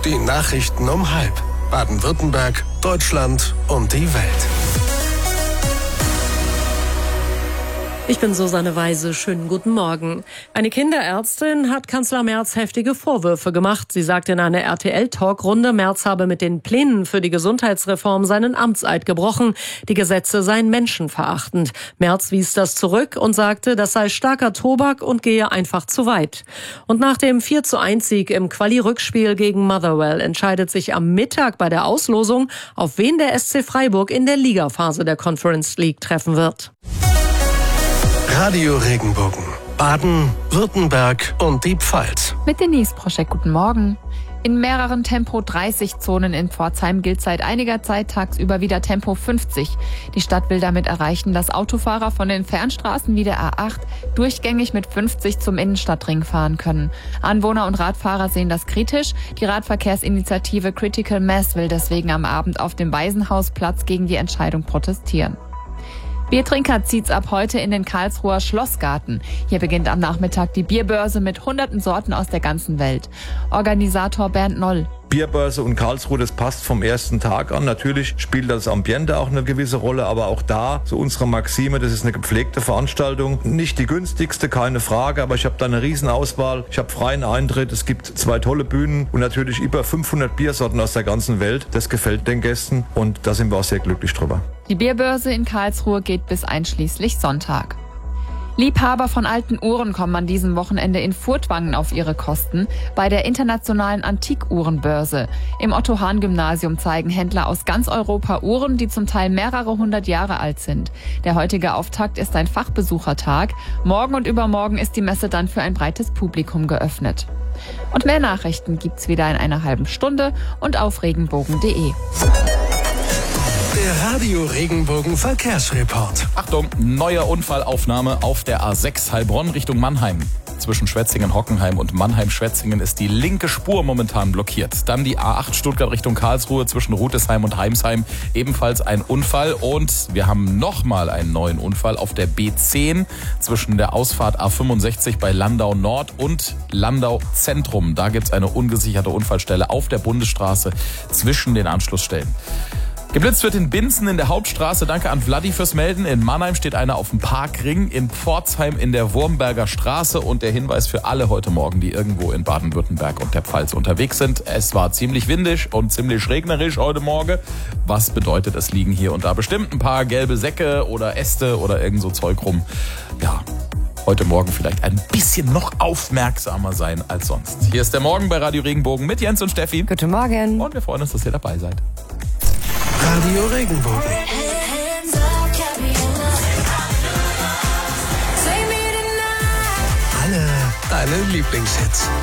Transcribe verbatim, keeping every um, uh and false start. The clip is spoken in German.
Die Nachrichten um halb. Baden-Württemberg, Deutschland und die Welt. Ich bin Susanne Weise. Schönen guten Morgen. Eine Kinderärztin hat Kanzler Merz heftige Vorwürfe gemacht. Sie sagte in einer R T L-Talkrunde, Merz habe mit den Plänen für die Gesundheitsreform seinen Amtseid gebrochen. Die Gesetze seien menschenverachtend. Merz wies das zurück und sagte, das sei starker Tobak und gehe einfach zu weit. Und nach dem vier zu eins Sieg im Quali-Rückspiel gegen Motherwell entscheidet sich am Mittag bei der Auslosung, auf wen der S C Freiburg in der Ligaphase der Conference League treffen wird. Radio Regenbogen, Baden, Württemberg und die Pfalz. Mit Denise Proschek, guten Morgen. In mehreren Tempo dreißig Zonen in Pforzheim gilt seit einiger Zeit tagsüber wieder Tempo fünfzig. Die Stadt will damit erreichen, dass Autofahrer von den Fernstraßen wie der A acht durchgängig mit fünfzig zum Innenstadtring fahren können. Anwohner und Radfahrer sehen das kritisch. Die Radverkehrsinitiative Critical Mass will deswegen am Abend auf dem Waisenhausplatz gegen die Entscheidung protestieren. Biertrinker zieht's ab heute in den Karlsruher Schlossgarten. Hier beginnt am Nachmittag die Bierbörse mit hunderten Sorten aus der ganzen Welt. Organisator Bernd Noll. Bierbörse und Karlsruhe, das passt vom ersten Tag an. Natürlich spielt das Ambiente auch eine gewisse Rolle, aber auch da, so unsere Maxime, das ist eine gepflegte Veranstaltung. Nicht die günstigste, keine Frage, aber ich habe da eine Riesenauswahl. Ich habe freien Eintritt, es gibt zwei tolle Bühnen und natürlich über fünfhundert Biersorten aus der ganzen Welt. Das gefällt den Gästen und da sind wir auch sehr glücklich drüber. Die Bierbörse in Karlsruhe geht bis einschließlich Sonntag. Liebhaber von alten Uhren kommen an diesem Wochenende in Furtwangen auf ihre Kosten bei der internationalen Antikuhrenbörse. Im Otto-Hahn-Gymnasium zeigen Händler aus ganz Europa Uhren, die zum Teil mehrere hundert Jahre alt sind. Der heutige Auftakt ist ein Fachbesuchertag. Morgen und übermorgen ist die Messe dann für ein breites Publikum geöffnet. Und mehr Nachrichten gibt's wieder in einer halben Stunde und auf regenbogen punkt de. Der Radio Regenbogen Verkehrsreport. Achtung, neuer Unfallaufnahme auf der A sechs Heilbronn Richtung Mannheim. Zwischen Schwetzingen-Hockenheim und Mannheim-Schwetzingen ist die linke Spur momentan blockiert. Dann die A acht Stuttgart Richtung Karlsruhe zwischen Rutesheim und Heimsheim. Ebenfalls ein Unfall. Und wir haben nochmal einen neuen Unfall auf der B zehn zwischen der Ausfahrt A fünfundsechzig bei Landau Nord und Landau Zentrum. Da gibt es eine ungesicherte Unfallstelle auf der Bundesstraße zwischen den Anschlussstellen. Geblitzt wird in Binzen in der Hauptstraße. Danke an Vladi fürs Melden. In Mannheim steht einer auf dem Parkring. In Pforzheim in der Wurmberger Straße. Und der Hinweis für alle heute Morgen, die irgendwo in Baden-Württemberg und der Pfalz unterwegs sind. Es war ziemlich windig und ziemlich regnerisch heute Morgen. Was bedeutet, es liegen hier und da bestimmt ein paar gelbe Säcke oder Äste oder irgend so Zeug rum. Ja, heute Morgen vielleicht ein bisschen noch aufmerksamer sein als sonst. Hier ist der Morgen bei Radio Regenbogen mit Jens und Steffi. Guten Morgen. Und wir freuen uns, dass ihr dabei seid. Radio Regenbogen. Alle deine Lieblingshits.